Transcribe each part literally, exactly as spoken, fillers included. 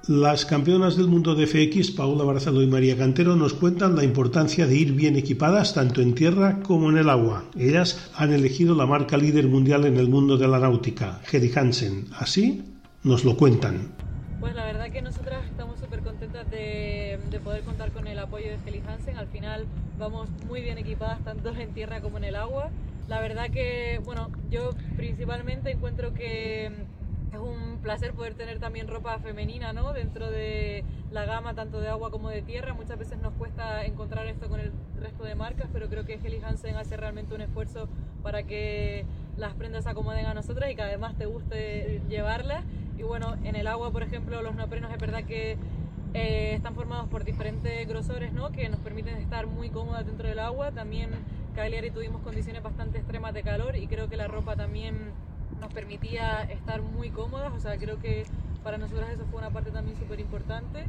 Las campeonas del mundo de F X, Paula Barceló y María Cantero, nos cuentan la importancia de ir bien equipadas tanto en tierra como en el agua. Ellas han elegido la marca líder mundial en el mundo de la náutica, Helly Hansen. Así nos lo cuentan. Pues la verdad que nosotras estamos súper contentas de, de poder contar con el apoyo de Helly Hansen. Al final vamos muy bien equipadas tanto en tierra como en el agua. La verdad que, bueno, yo principalmente encuentro que es un placer poder tener también ropa femenina, ¿no?, dentro de la gama tanto de agua como de tierra. Muchas veces nos cuesta encontrar esto con el resto de marcas, pero creo que Helly Hansen hace realmente un esfuerzo para que las prendas se acomoden a nosotras y que además te guste llevarlas. Y bueno, en el agua, por ejemplo, los neoprenos es verdad que eh, están formados por diferentes grosores, ¿no?, que nos permiten estar muy cómodas dentro del agua. También Cagliari tuvimos condiciones bastante extremas de calor y creo que la ropa también nos permitía estar muy cómodas, o sea, creo que para nosotras eso fue una parte también súper importante.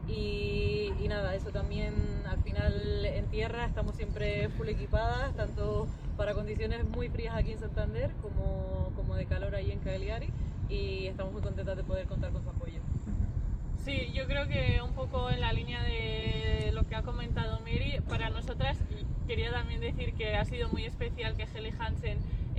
Y, y nada, eso también al final en tierra estamos siempre full equipadas, tanto para condiciones muy frías aquí en Santander como, como de calor ahí en Cagliari, y estamos muy contentas de poder contar con su apoyo. Sí, yo creo que un poco en la línea de lo que ha comentado Mary, para nosotras quería también decir que ha sido muy especial que Helly Hansen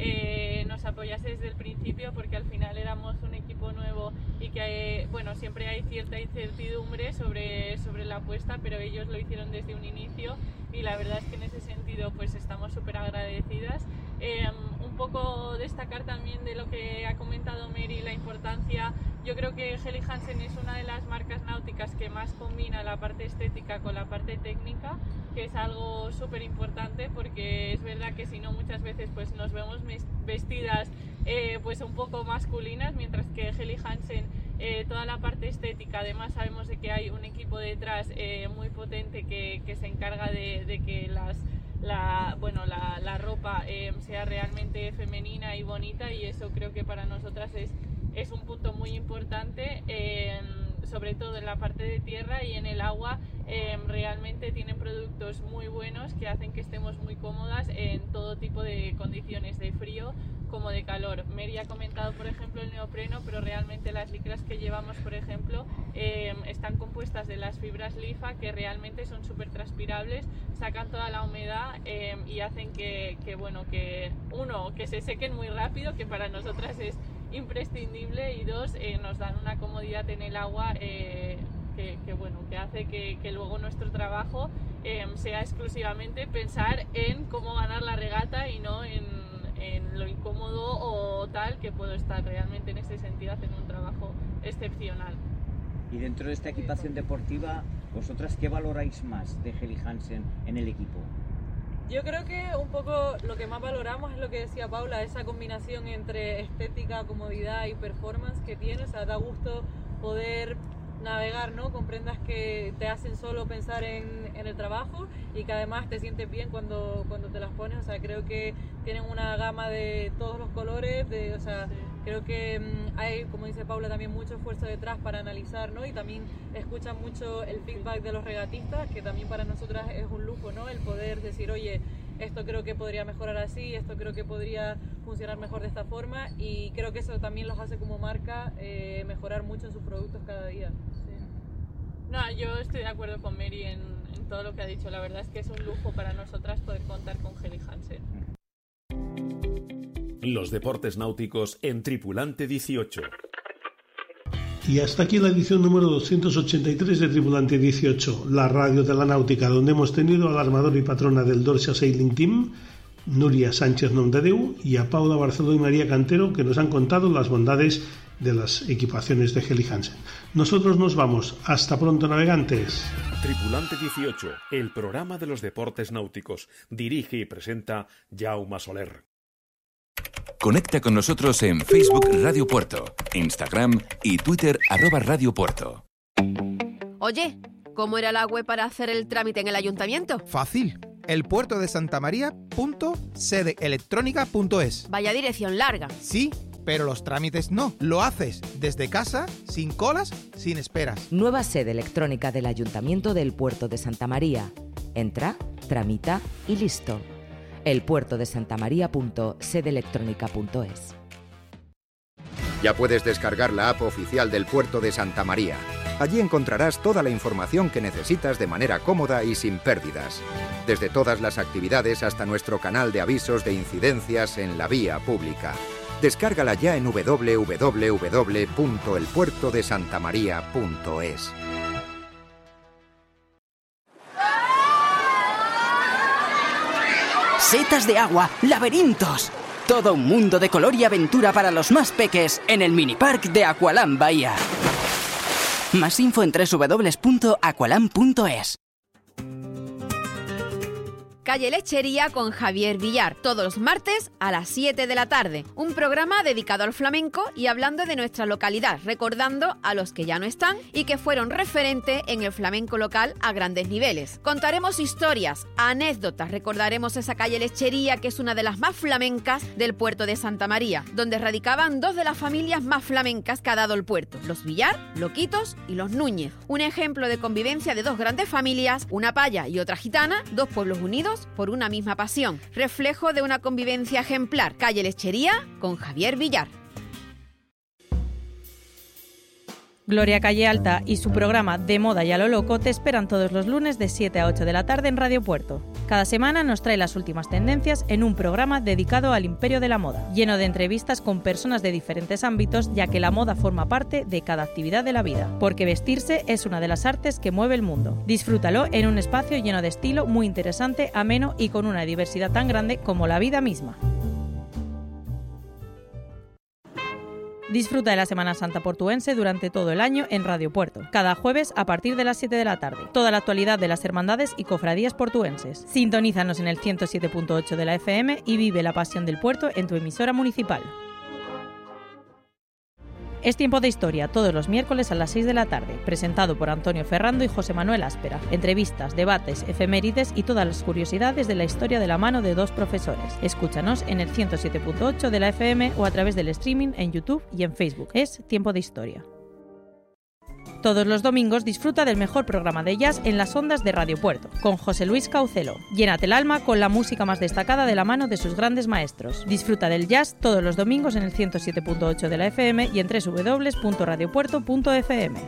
eh, nos apoyase desde el principio, porque al final éramos un equipo nuevo y que eh, bueno, siempre hay cierta incertidumbre sobre, sobre la apuesta, pero ellos lo hicieron desde un inicio y la verdad es que en ese sentido pues estamos súper agradecidas. Eh, un poco destacar también de lo que ha comentado Mary, la importancia. Yo creo que Helly Hansen es una de las marcas náuticas que más combina la parte estética con la parte técnica, que es algo súper importante, porque es verdad que si no muchas veces pues nos vemos vestidas eh, pues un poco masculinas, mientras que Helly Hansen eh, toda la parte estética, además sabemos de que hay un equipo detrás eh, muy potente que, que se encarga de, de que las La, bueno, la, la ropa eh, sea realmente femenina y bonita, y eso creo que para nosotras es, es un punto muy importante, eh, sobre todo en la parte de tierra y en el agua. Eh, realmente tienen productos muy buenos que hacen que estemos muy cómodas en todo tipo de condiciones, de frío como de calor. Mary ha comentado por ejemplo el neopreno, pero realmente las licras que llevamos por ejemplo eh, están compuestas de las fibras lifa, que realmente son súper transpirables, sacan toda la humedad eh, y hacen que, que bueno, que uno, que se sequen muy rápido, que para nosotras es imprescindible, y dos, eh, nos dan una comodidad en el agua eh, que, que bueno, que hace que, que luego nuestro trabajo eh, sea exclusivamente pensar en cómo ganar la regata y no en, en lo incómodo o tal que puedo estar. Realmente en ese sentido hacen un trabajo excepcional. Y dentro de esta equipación deportiva, ¿vosotras qué valoráis más de Helly Hansen en el equipo? Yo creo que un poco lo que más valoramos es lo que decía Paula, esa combinación entre estética, comodidad y performance que tiene. O sea, da gusto poder navegar, ¿no?, con prendas que te hacen solo pensar en, en el trabajo y que además te sientes bien cuando, cuando te las pones. O sea, creo que tienen una gama de todos los colores, de, o sea, sí. Creo que um, hay, como dice Paula, también mucho esfuerzo detrás para analizar, ¿no?, y también escuchan mucho el feedback de los regatistas, que también para nosotras es un lujo, ¿no?, el poder decir, oye, esto creo que podría mejorar así, esto creo que podría funcionar mejor de esta forma, y creo que eso también los hace como marca eh, mejorar mucho en sus productos cada día. Sí. No, yo estoy de acuerdo con Mary en, en todo lo que ha dicho. La verdad es que es un lujo para nosotras poder contar con Helly Hansen. Los deportes náuticos en Tripulante dieciocho. Y hasta aquí la edición número doscientos ochenta y tres de Tripulante dieciocho, la radio de la náutica, donde hemos tenido al armador y patrona del Dorsia Sailing Team, Núria Sánchez Nomdedeu, y a Paula Barceló y María Cantero, que nos han contado las bondades de las equipaciones de Helly Hansen. Nosotros nos vamos. Hasta pronto, navegantes. Tripulante dieciocho, el programa de los deportes náuticos. Dirige y presenta Jaume Soler. Conecta con nosotros en Facebook Radio Puerto, Instagram y Twitter arroba Radio Puerto. Oye, ¿cómo era la web para hacer el trámite en el ayuntamiento? Fácil. el puerto de santa maría punto sede electrónica punto es. Vaya dirección larga. Sí, pero los trámites no. Lo haces desde casa, sin colas, sin esperas. Nueva sede electrónica del Ayuntamiento del Puerto de Santa María. Entra, tramita y listo. el puerto de santa maría punto sede electrónica punto es. Ya puedes descargar la app oficial del Puerto de Santa María. Allí encontrarás toda la información que necesitas de manera cómoda y sin pérdidas. Desde todas las actividades hasta nuestro canal de avisos de incidencias en la vía pública. Descárgala ya en doble u doble u doble u punto el puerto de santa maría punto es. Setas de agua, laberintos. Todo un mundo de color y aventura para los más peques en el minipark de Aqualand Bahía. Más info en doble u doble u doble u punto aqualand punto es. Calle Lechería con Javier Villar, todos los martes a las siete de la tarde. Un programa dedicado al flamenco y hablando de nuestra localidad, recordando a los que ya no están y que fueron referente en el flamenco local a grandes niveles. Contaremos historias, anécdotas, recordaremos esa calle Lechería que es una de las más flamencas del puerto de Santa María, donde radicaban dos de las familias más flamencas que ha dado el puerto, los Villar, Loquitos y los Núñez. Un ejemplo de convivencia de dos grandes familias, una paya y otra gitana, dos pueblos unidos por una misma pasión, reflejo de una convivencia ejemplar. Calle Lechería con Javier Villar. Gloria Calle Alta y su programa De Moda y a lo Loco te esperan todos los lunes de siete a ocho de la tarde en Radio Puerto. Cada semana nos trae las últimas tendencias en un programa dedicado al imperio de la moda, lleno de entrevistas con personas de diferentes ámbitos, ya que la moda forma parte de cada actividad de la vida, porque vestirse es una de las artes que mueve el mundo. Disfrútalo en un espacio lleno de estilo, muy interesante, ameno y con una diversidad tan grande como la vida misma. Disfruta de la Semana Santa portuense durante todo el año en Radio Puerto, cada jueves a partir de las siete de la tarde. Toda la actualidad de las hermandades y cofradías portuenses. Sintonízanos en el ciento siete punto ocho de la F M y vive la pasión del puerto en tu emisora municipal. Es Tiempo de Historia, todos los miércoles a las seis de la tarde, presentado por Antonio Ferrando y José Manuel Áspera. Entrevistas, debates, efemérides y todas las curiosidades de la historia de la mano de dos profesores. Escúchanos en el ciento siete punto ocho de la F M o a través del streaming en YouTube y en Facebook. Es Tiempo de Historia. Todos los domingos disfruta del mejor programa de jazz en las ondas de Radio Puerto, con José Luis Caucelo. Llénate el alma con la música más destacada de la mano de sus grandes maestros. Disfruta del jazz todos los domingos en el ciento siete punto ocho de la F M y en doble u doble u doble u punto radio puerto punto f m.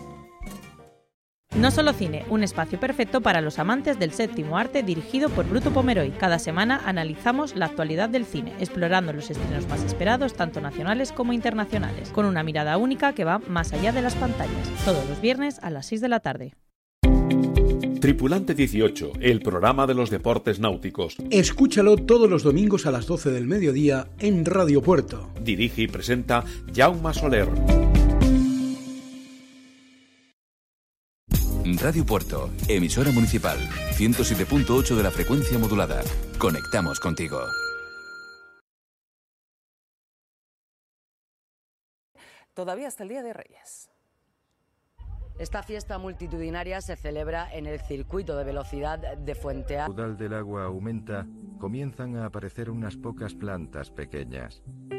No Solo Cine, un espacio perfecto para los amantes del séptimo arte dirigido por Bruto Pomeroy. Cada semana analizamos la actualidad del cine, explorando los estrenos más esperados, tanto nacionales como internacionales, con una mirada única que va más allá de las pantallas. Todos los viernes a las seis de la tarde. Tripulante dieciocho, el programa de los deportes náuticos. Escúchalo todos los domingos a las doce del mediodía en Radio Puerto. Dirige y presenta Jaume Soler. Radio Puerto, emisora municipal, ciento siete punto ocho de la frecuencia modulada. Conectamos contigo. Todavía hasta el Día de Reyes. Esta fiesta multitudinaria se celebra en el circuito de velocidad de Fuente El caudal del agua aumenta, comienzan a aparecer unas pocas plantas pequeñas.